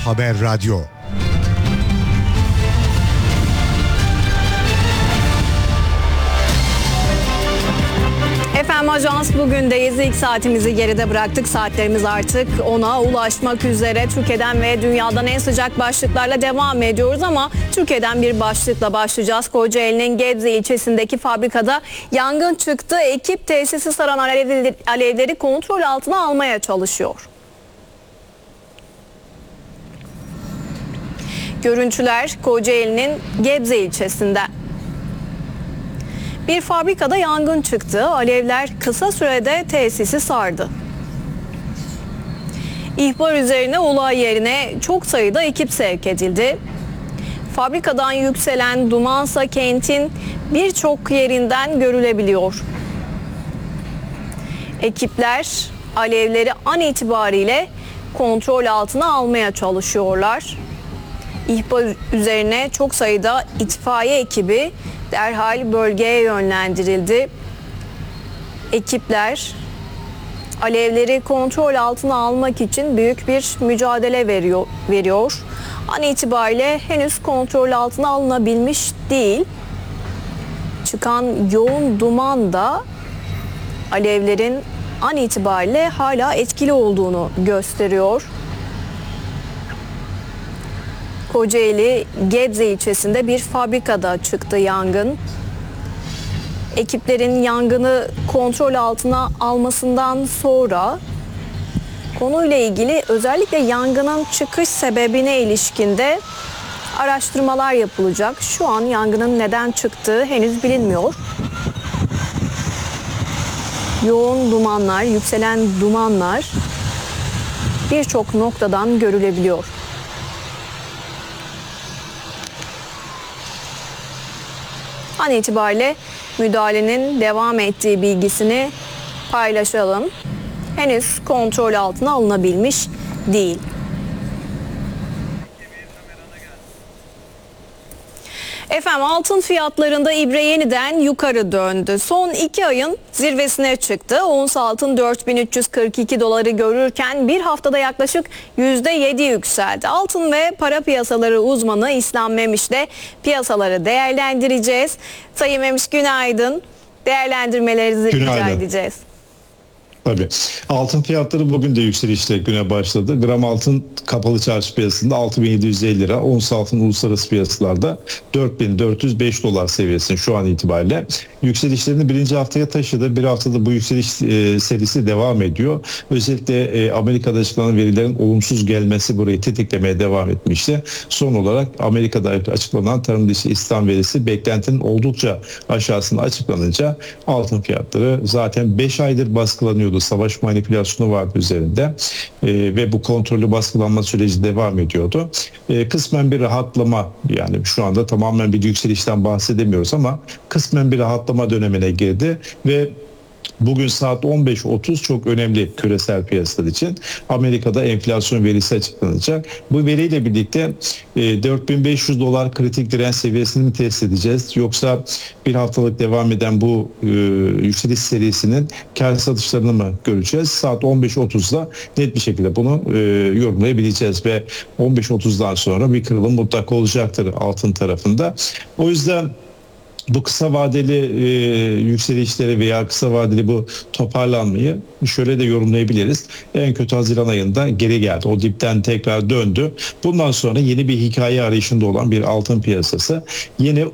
Haber Radyo. Efendim Ajans bugündeyiz. İlk saatimizi geride bıraktık. Saatlerimiz artık 10'a ulaşmak üzere. Türkiye'den ve dünyadan en sıcak başlıklarla devam ediyoruz ama Türkiye'den bir başlıkla başlayacağız. Kocaeli'nin Gebze ilçesindeki fabrikada yangın çıktı. Ekip tesisi saran alevleri kontrol altına almaya çalışıyor. Görüntüler Kocaeli'nin Gebze ilçesinden. Bir fabrikada yangın çıktı. Alevler kısa sürede tesisi sardı. İhbar üzerine olay yerine çok sayıda ekip sevk edildi. Fabrikadan yükselen dumansa kentin birçok yerinden görülebiliyor. Ekipler alevleri an itibariyle kontrol altına almaya çalışıyorlar. İhbar üzerine çok sayıda itfaiye ekibi derhal bölgeye yönlendirildi. Ekipler alevleri kontrol altına almak için büyük bir mücadele veriyor. An itibariyle henüz kontrol altına alınabilmiş değil. Çıkan yoğun duman da alevlerin an itibariyle hala etkili olduğunu gösteriyor. Kocaeli Gebze ilçesinde bir fabrikada çıktı yangın. Ekiplerin yangını kontrol altına almasından sonra konuyla ilgili özellikle yangının çıkış sebebine ilişkin de araştırmalar yapılacak. Şu an yangının neden çıktığı henüz bilinmiyor. Yoğun dumanlar, yükselen dumanlar birçok noktadan görülebiliyor. An itibariyle müdahalenin devam ettiği bilgisini paylaşalım. Henüz kontrol altına alınabilmiş değil. Efendim altın fiyatlarında ibre yeniden yukarı döndü. Son 2 ayın zirvesine çıktı. Ons altın 4342 doları görürken bir haftada yaklaşık %7 yükseldi. Altın ve para piyasaları uzmanı İslam Memiş'le piyasaları değerlendireceğiz. Sayın Memiş günaydın. Değerlendirmelerinizi rica edeceğiz. Tabii. Altın fiyatları bugün de yükselişle güne başladı. Gram altın kapalı çarşı piyasasında 6.750 lira. Ons altın uluslararası piyasalarda 4.405 dolar seviyesinde şu an itibariyle. Yükselişlerini birinci haftaya taşıdı. Bir haftada bu yükseliş serisi devam ediyor. Özellikle Amerika'da açıklanan verilerin olumsuz gelmesi burayı tetiklemeye devam etmişti. Son olarak Amerika'da açıklanan tarım dışı istihdam verisi beklentinin oldukça aşağısında açıklanınca altın fiyatları zaten 5 aydır baskılanıyordu. Savaş manipülasyonu vardı üzerinde ve bu kontrollü baskılanma süreci devam ediyordu. Kısmen bir rahatlama, yani şu anda tamamen bir yükselişten bahsedemiyoruz ama kısmen bir rahatlama dönemine girdi ve bugün saat 15.30 çok önemli küresel piyasalar için. Amerika'da enflasyon verisi açıklanacak. Bu veriyle birlikte 4500 dolar kritik direnç seviyesini mi test edeceğiz? Yoksa bir haftalık devam eden bu yükseliş serisinin kar satışlarını mı göreceğiz? Saat 15.30'da net bir şekilde bunu yorumlayabileceğiz ve 15.30'dan sonra bir kırılım mutlaka olacaktır altın tarafında. O yüzden bu kısa vadeli yükselişleri veya kısa vadeli bu toparlanmayı şöyle de yorumlayabiliriz. En kötü Haziran ayında geri geldi. O dipten tekrar döndü. Bundan sonra yeni bir hikaye arayışında olan bir altın piyasası. Yeni